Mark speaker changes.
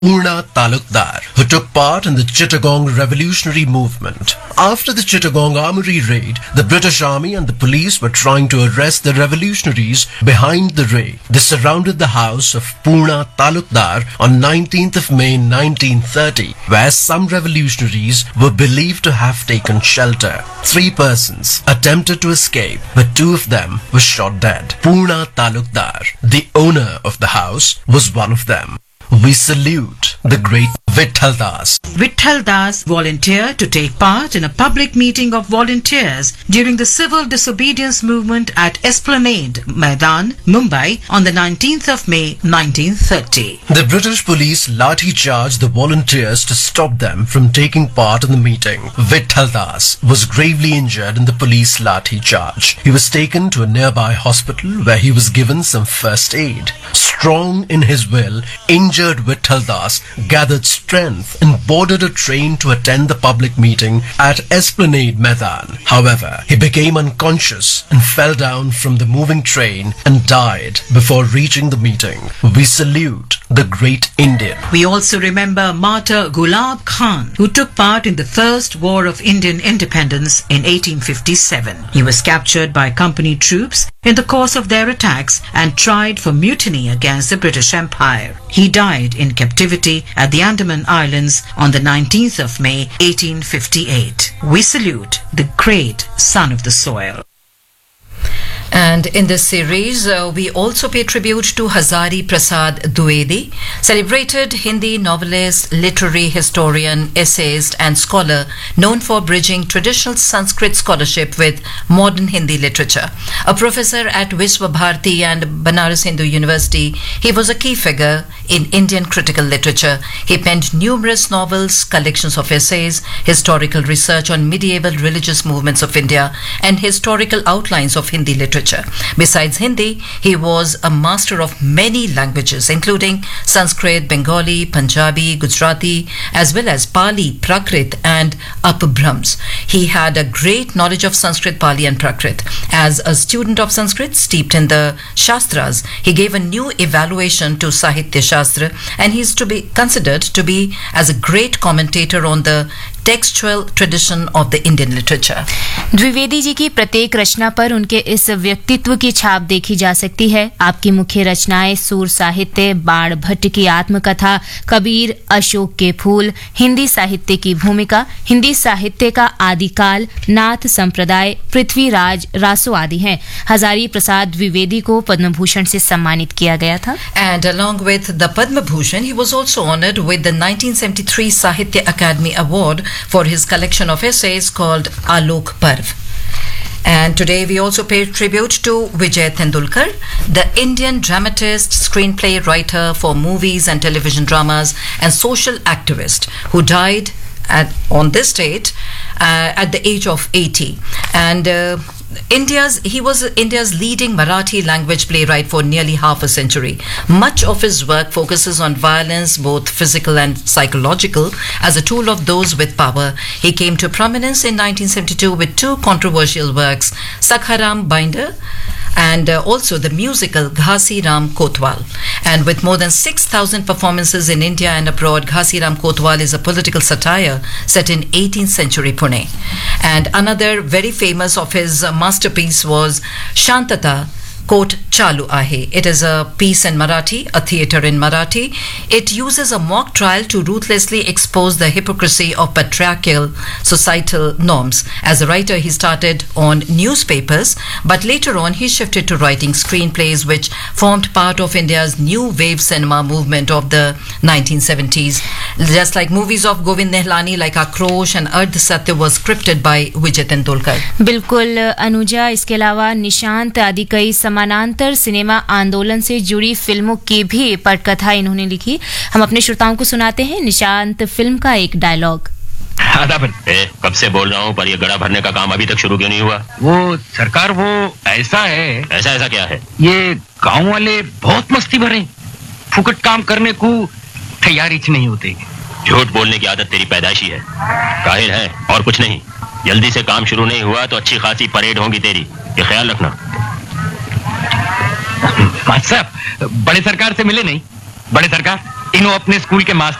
Speaker 1: Purna Talukdar, who took part in the Chittagong revolutionary movement. After the Chittagong armory raid, the British Army and the police were trying to arrest the revolutionaries behind the raid. They surrounded the house of Purna Talukdar on 19th of May 1930, where some revolutionaries were believed to have taken shelter. 3 persons attempted to escape, but 2 of them were shot dead. Purna Talukdar, the owner of the house, was one of them. We salute the great Vitthal Das.
Speaker 2: Vitthal Das volunteered to take part in a public meeting of volunteers during the civil disobedience movement at Esplanade, Maidan, Mumbai on the 19th of May 1930.
Speaker 1: The British police lathi charged the volunteers to stop them from taking part in the meeting. Vitthal Das was gravely injured in the police lathi charge. He was taken to a nearby hospital where he was given some first aid. Strong in his will, injured Vitthal Das gathered strength and boarded a train to attend the public meeting at Esplanade Maidan. However, he became unconscious and fell down from the moving train and died before reaching the meeting. We salute the great Indian.
Speaker 2: We also remember Martyr Gulab Khan, who took part in the First War of Indian Independence in 1857. He was captured by company troops in the course of their attacks and tried for mutiny against the British Empire. He died in captivity at the Andaman Islands on the 19th of May 1858. We salute the great son of the soil.
Speaker 3: And in this series, we also pay tribute to Hazari Prasad Dwivedi, celebrated Hindi novelist, literary historian, essayist and scholar known for bridging traditional Sanskrit scholarship with modern Hindi literature. A professor at Vishwa Bharati and Banaras Hindu University, he was a key figure in Indian critical literature. He penned numerous novels, collections of essays, historical research on medieval religious movements of India, and historical outlines of Hindi literature. Besides Hindi, he was a master of many languages, including Sanskrit, Bengali, Punjabi, Gujarati, as well as Pali, Prakrit, and Apabhrams. He had a great knowledge of Sanskrit, Pali, and Prakrit. As a student of Sanskrit, steeped in the Shastras, he gave a new evaluation to Sahitya Shastra, and he is to be considered to be as a great commentator on the textual tradition of the Indian literature.
Speaker 4: Dwivedi ji की प्रत्येक रचना पर उनके इस व्यक्तित्व की छाप देखी जा सकती है. आपकी मुख्य रचनाएं सूर साहित्य, बाण भट्ट की आत्मकथा, कबीर, अशोक के फूल, हिंदी साहित्य की भूमिका, हिंदी साहित्य का आदिकाल, नाथ संप्रदाय, पृथ्वीराज, रासो आदि हैं. हजारी प्रसाद द्विवेदी को पद्म भूषण से सम्मानित किया गया था.
Speaker 3: And along with the Padma Bhushan, he was also honored with the 1973 Sahitya Academy Award for his collection of essays called Alok Parv. And today we also pay tribute to Vijay Tendulkar, the Indian dramatist, screenplay writer for movies and television dramas, and social activist who died on this date at the age of 80. And he was India's leading Marathi language playwright for nearly half a century. Much of his work focuses on violence, both physical and psychological, as a tool of those with power. He came to prominence in 1972 with 2 controversial works, Sakharam Binder and also the musical Ghasi Ram Kotwal. And with more than 6,000 performances in India and abroad, Ghasi Ram Kotwal is a political satire set in 18th century Pune. And another very famous of his masterpiece was Shantata Court Chalu Ahe. It is a piece in Marathi, a theatre in Marathi. It uses a mock trial to ruthlessly expose the hypocrisy of patriarchal societal norms. As a writer, he started on newspapers, but later on he shifted to writing screenplays, which formed part of India's new wave cinema movement of the 1970s. Just like movies of Govind Nihlani like Akrosh and Ardh Satya was scripted by Vijay Tendulkar.
Speaker 4: बिल्कुल अनुजा. इसके अलावा निशांत आदि कई समानांतर cinema आंदोलन से जुड़ी फिल्मों की भी पटकथा इन्होंने लिखी. हम अपने श्रोताओं को सुनाते हैं निशांत फिल्म का एक डायलॉग.
Speaker 5: कब से बोल रहा हूँ, पर ये गड़ा भरने का काम अभी तक शुरू क्यों नहीं हुआ?
Speaker 6: वो सरकार, वो ऐसा है.
Speaker 5: ऐसा क्या है?
Speaker 6: ये गांव वाले बहुत मस्ती भरे, फुकट काम करने को तैयारी नहीं होते.
Speaker 5: झूठ बोलने की आदत तेरी पैदाइशी है, काहिल है और कुछ नहीं. जल्दी से काम शुरू नहीं हुआ तो अच्छी खासी परेड होगी तेरी, ये ख्याल रखना.
Speaker 6: साहब, बड़े सरकार से मिले नहीं? बड़े सरकार इन्हों अपने स्कूल के मास्टर